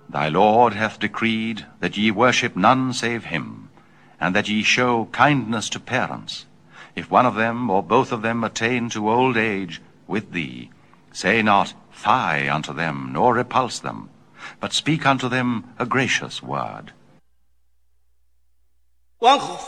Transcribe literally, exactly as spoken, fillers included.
Thy Lord hath decreed that ye worship none save him, and that ye show kindness to parents. If one of them or both of them attain to old age with thee, say not, Fie unto them, nor repulse them, but speak unto them a gracious word.